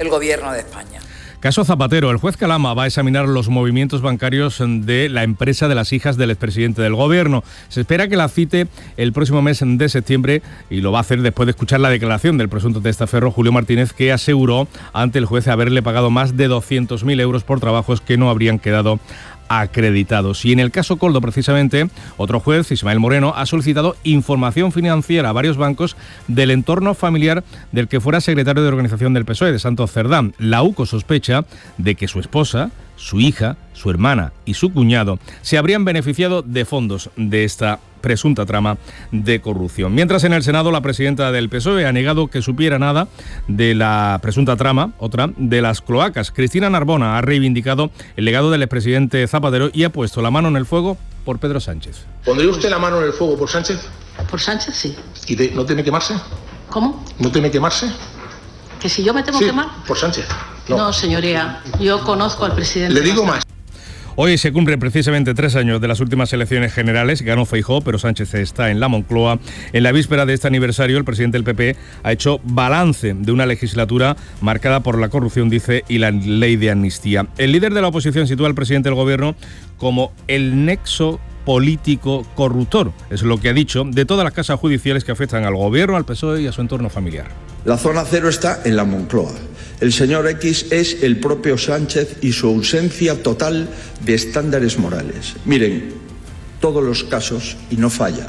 el Gobierno de España. Caso Zapatero. El juez Calama va a examinar los movimientos bancarios de la empresa de las hijas del expresidente del Gobierno. Se espera que la cite el próximo mes de septiembre y lo va a hacer después de escuchar la declaración del presunto testaferro Julio Martínez, que aseguró ante el juez haberle pagado más de 200.000 euros por trabajos que no habrían quedado acreditados. Y en el caso Coldo, precisamente, otro juez, Ismael Moreno, ha solicitado información financiera a varios bancos del entorno familiar del que fuera secretario de organización del PSOE, de Santos Cerdán. La UCO sospecha de que su esposa, su hija, su hermana y su cuñado se habrían beneficiado de fondos de esta presunta trama de corrupción. Mientras en el Senado la presidenta del PSOE ha negado que supiera nada de la presunta trama, otra, de las cloacas. Cristina Narbona ha reivindicado el legado del expresidente Zapatero y ha puesto la mano en el fuego por Pedro Sánchez. ¿Pondría usted la mano en el fuego por Sánchez? Por Sánchez, sí. ¿Y no teme quemarse? ¿Cómo? ¿No teme quemarse? ¿Que si yo me temo quemar? Por Sánchez. No, señoría, yo conozco al presidente. Le digo más. Hoy se cumplen precisamente 3 años de las últimas elecciones generales. Ganó Feijóo, pero Sánchez está en la Moncloa. En la víspera de este aniversario, el presidente del PP ha hecho balance de una legislatura marcada por la corrupción, dice, y la ley de amnistía. El líder de la oposición sitúa al presidente del Gobierno como el nexo político corruptor. Es lo que ha dicho de todas las casas judiciales que afectan al Gobierno, al PSOE y a su entorno familiar. La zona cero está en la Moncloa. El señor X es el propio Sánchez y su ausencia total de estándares morales. Miren, todos los casos, y no falla,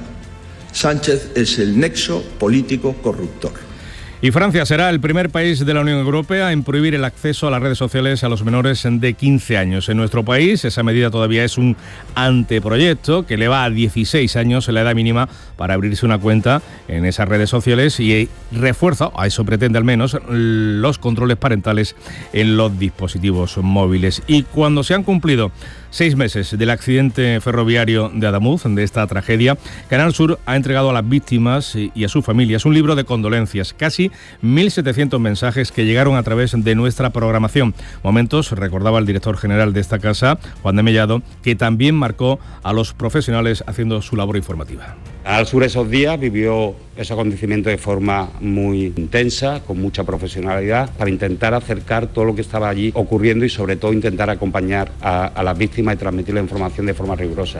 Sánchez es el nexo político corruptor. Y Francia será el primer país de la Unión Europea en prohibir el acceso a las redes sociales a los menores de 15 años. En nuestro país esa medida todavía es un anteproyecto que eleva a 16 años la edad mínima para abrirse una cuenta en esas redes sociales y refuerza, a eso pretende al menos, los controles parentales en los dispositivos móviles. Y cuando se han cumplido 6 meses del accidente ferroviario de Adamuz, de esta tragedia, Canal Sur ha entregado a las víctimas y a sus familias un libro de condolencias, casi 1.700 mensajes que llegaron a través de nuestra programación. Momentos, recordaba el director general de esta casa, Juan de Mellado, que también marcó a los profesionales haciendo su labor informativa. Canal Sur esos días vivió esos acontecimientos de forma muy intensa, con mucha profesionalidad, para intentar acercar todo lo que estaba allí ocurriendo y sobre todo intentar acompañar a las víctimas y transmitir la información de forma rigurosa.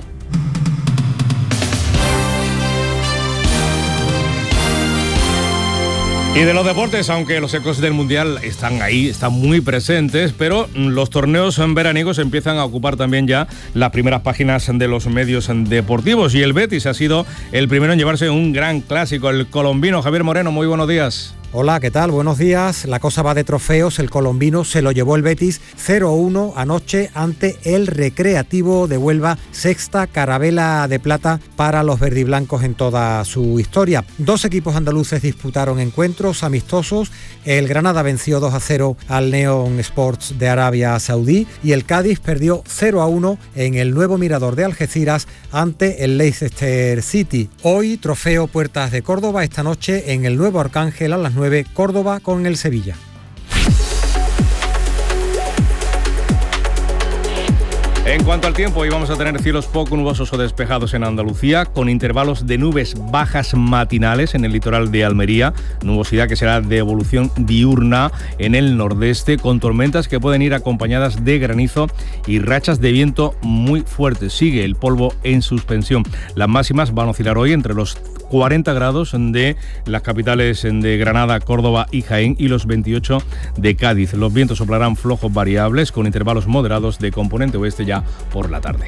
Y de los deportes, aunque los ecos del Mundial están ahí, están muy presentes, pero los torneos veraniegos empiezan a ocupar también ya las primeras páginas de los medios deportivos. Y el Betis ha sido el primero en llevarse un gran clásico, el colombino. Javier Moreno, muy buenos días. Hola, ¿qué tal? Buenos días. La cosa va de trofeos. El colombino se lo llevó el Betis 0-1 anoche ante el Recreativo de Huelva, sexta carabela de plata para los verdiblancos en toda su historia. 2 equipos andaluces disputaron encuentros amistosos. El Granada venció 2-0 al Neon Sports de Arabia Saudí y el Cádiz perdió 0-1 en el nuevo Mirador de Algeciras ante el Leicester City. Hoy, trofeo Puertas de Córdoba, esta noche en el nuevo Arcángel a las 9, Córdoba con el Sevilla. En cuanto al tiempo, hoy vamos a tener cielos poco nubosos o despejados en Andalucía, con intervalos de nubes bajas matinales en el litoral de Almería, nubosidad que será de evolución diurna en el nordeste, con tormentas que pueden ir acompañadas de granizo y rachas de viento muy fuertes. Sigue el polvo en suspensión. Las máximas van a oscilar hoy entre los 40 grados de las capitales de Granada, Córdoba y Jaén y los 28 de Cádiz. Los vientos soplarán flojos variables con intervalos moderados de componente oeste ya por la tarde.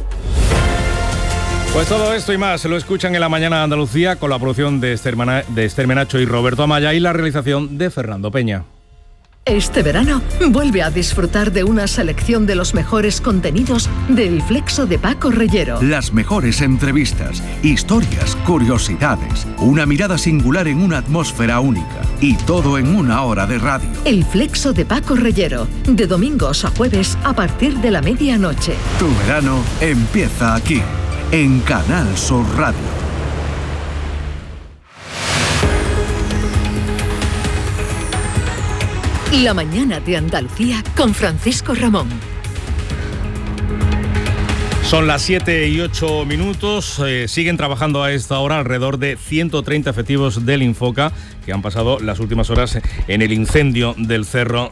Pues todo esto y más lo escuchan en La Mañana de Andalucía con la producción de Esther Menacho y Roberto Amaya y la realización de Fernando Peña. Este verano vuelve a disfrutar de una selección de los mejores contenidos del Flexo de Paco Reyero. Las mejores entrevistas, historias, curiosidades, una mirada singular en una atmósfera única y todo en 1 hora de radio. El Flexo de Paco Reyero, de domingos a jueves a partir de la medianoche. Tu verano empieza aquí, en Canal Sur Radio. La Mañana de Andalucía con Francisco Ramón. Son las 7:08. Siguen trabajando a esta hora alrededor de 130 efectivos del Infoca que han pasado las últimas horas en el incendio del Cerro